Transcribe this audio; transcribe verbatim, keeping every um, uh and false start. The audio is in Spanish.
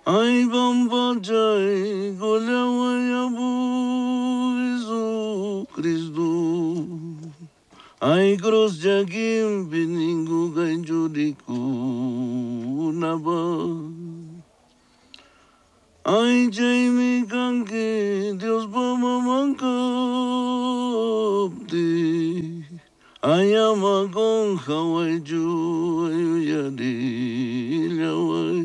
Ay bambajay golyawayabu Isu Kristu. Ay cross jagim biningu ganjuriku naba. Ay Jaime Kanke Dios pamamangkapti. Ay amagon Hawaii ju ayuyadi laway.